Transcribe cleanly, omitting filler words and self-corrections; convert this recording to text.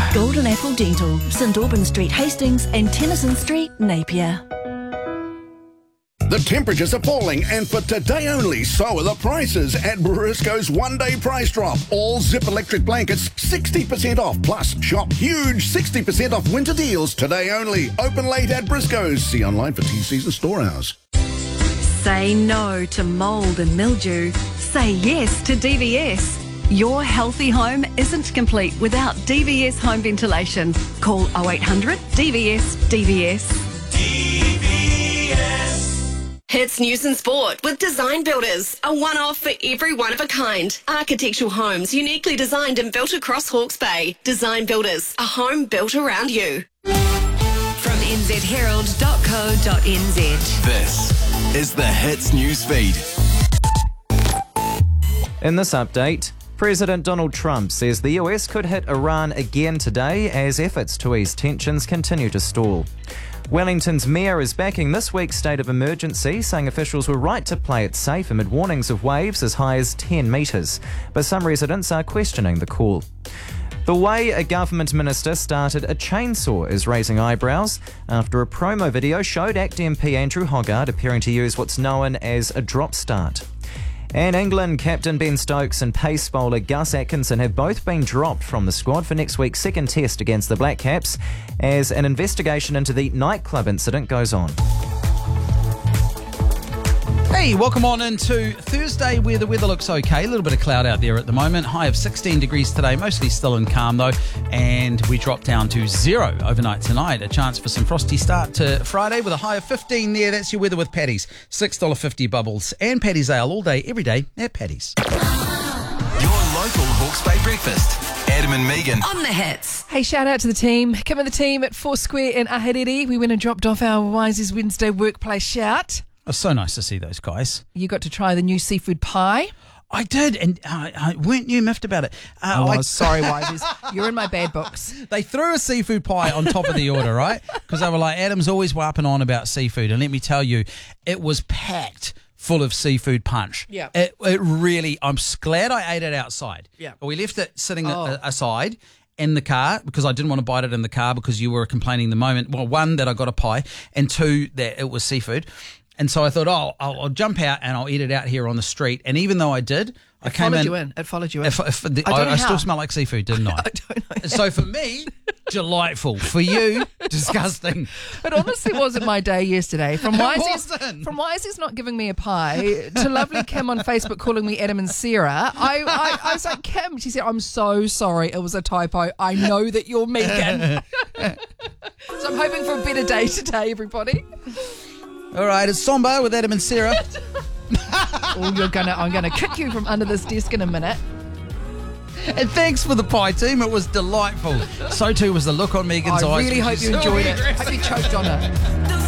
Golden Apple Dental, St Albans Street, Hastings and Tennyson Street, Napier. The temperatures are falling, and for today only, so are the prices at Briscoe's one-day price drop. All Zip electric blankets, 60% off. Plus, shop huge 60% off winter deals today only. Open late at Briscoe's. See online for TCs and store hours. Say no to mould and mildew. Say yes to DVS. Your healthy home isn't complete without DVS home ventilation. Call 0800 DVS DVS. Hits News and Sport with Design Builders, a one-off for every one of a kind. Architectural homes uniquely designed and built across Hawke's Bay. Design Builders, a home built around you. From nzherald.co.nz. This is the Hits News Feed. In this update, President Donald Trump says the US could hit Iran again today as efforts to ease tensions continue to stall. Wellington's mayor is backing this week's state of emergency, saying officials were right to play it safe amid warnings of waves as high as 10 metres. But some residents are questioning the call. The way a government minister started a chainsaw is raising eyebrows after a promo video showed ACT MP Andrew Hoggard appearing to use what's known as a drop start. And England captain Ben Stokes and pace bowler Gus Atkinson have both been dropped from the squad for next week's second test against the Black Caps as an investigation into the nightclub incident goes on. Hey, welcome on into Thursday where the weather looks okay. A little bit of cloud out there at the moment. High of 16 degrees today, mostly still and calm though. And we drop down to 0 overnight tonight. A chance for some frosty start to Friday with a high of 15 there. That's your weather with Paddy's. $6.50 bubbles and Paddy's Ale all day, every day at Paddy's. Your local Hawke's Bay breakfast. Adam and Megan. On the Hits. Hey, shout out to the team. Come with the team at Foursquare in Ahiriri. We went and dropped off our Wises Wednesday workplace shout. It's so nice to see those guys. You got to try the new seafood pie. I did, and weren't you miffed about it? Sorry, Wises. You're in my bad books. They threw a seafood pie on top of the order, right? Because they were like, Adam's always warping on about seafood. And let me tell you, it was packed full of seafood punch. Yeah. It really, I'm glad I ate it outside. Yeah. We left it sitting aside in the car because I didn't want to bite it in the car because you were complaining the moment. Well, one, that I got a pie, and two, that it was seafood. And so I thought, I'll jump out and I'll eat it out here on the street. And even though I did, I came in. It followed you in. I still smell like seafood, didn't I? I don't know. So for me, delightful. For you, disgusting. It honestly wasn't my day yesterday. From wasn't. Wises not giving me a pie to lovely Kim on Facebook calling me Adam and Sarah. I was like, Kim, she said, I'm so sorry. It was a typo. I know that you're Megan. So I'm hoping for a better day today, everybody. All right, it's Somba with Adam and Sarah. I'm gonna kick you from under this desk in a minute. And thanks for the pie, team. It was delightful. So too was the look on Megan's eyes. I really hope you enjoyed it. Hope you choked on it.